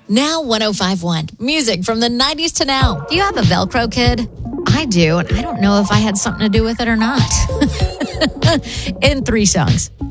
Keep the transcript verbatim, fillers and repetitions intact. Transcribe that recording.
Now one oh five point one. Music from the nineties to now. Do you have a Velcro kid? I do, and I don't know if I had something to do with it or not. In three songs.